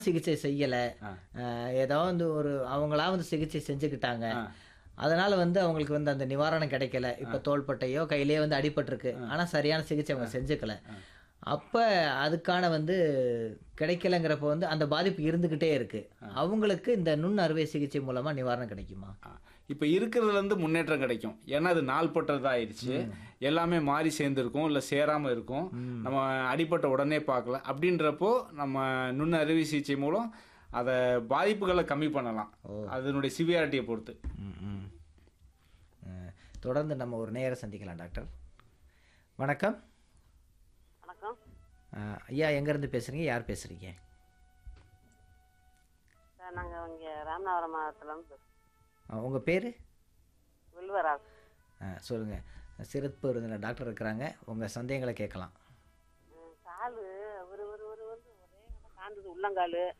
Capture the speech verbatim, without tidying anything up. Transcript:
சிகிச்சை செய்யல. ஆ. அ ஏதோ வந்து ஒரு அவங்களா வந்து சிகிச்சை செஞ்சுக்கிட்டாங்க. ஆ. அதனால வந்து அவங்களுக்கு வந்து அந்த நிவாரணம் கிடைக்கல. ஆ. இப்ப தோள்பட்டையோ, கையிலயோ வந்து அடிபட்டுருக்கு. ஆ. ஆனா சரியான சிகிச்சை அவங்க ஆ. செஞ்சுக்கல. ஆ. அப்ப அதுக்கான வந்து கிடைக்கலங்கிறப்போ வந்து அந்த பாதிப்பு இருந்துகிட்டே இருக்கு. ஆ. அவங்களுக்கு இந்த நுண் அறுவை சிகிச்சை மூலமா நிவாரணம் கிடைக்குமா? ஆ. இப்ப இருக்கிறதுலருந்து முன்னேற்றம் கிடைக்கும். ஏன்னா அது நாள்பட்டதா ஆயிருச்சு. ம். எல்லாமே மாறி சேர்ந்திருக்கும். இல்ல சேராம இருக்கும். ம். நம்ம அடிபட்ட உடனே பார்க்கல. அப்படின்றப்போ நம்ம நுண் அறுவை சிகிச்சை மூலம் அத பாதிப்புகள கம்மி பண்ணலாம். ஓ! அதனுடைய சிவியாரிட்டிய பொறுத்து. ம், ம். அ தொடர்ந்து நம்ம ஒரு நேயர சந்திக்கலாம் டாக்டர். வணக்கம். வணக்கம். அ ஐயா எங்கேருந்து பேசுறீங்க? யார் பேசுறீங்க? சார் நாங்க இங்க ராமநாதபுரம் மாவட்டத்துலேருந்து பேசுறோம். அ உங்க பேரு? வில்வராஜ். அ சொல்லுங்க. சிறப்பு விருந்தினர் டாக்டர் இருக்கிறாங்க. உங்க சந்தேகங்கள கேட்கலாம். ம், காலு ஒரு ஒரு ஒரு வந்து ஒரே இடம் காந்துது உள்ளங்காலு.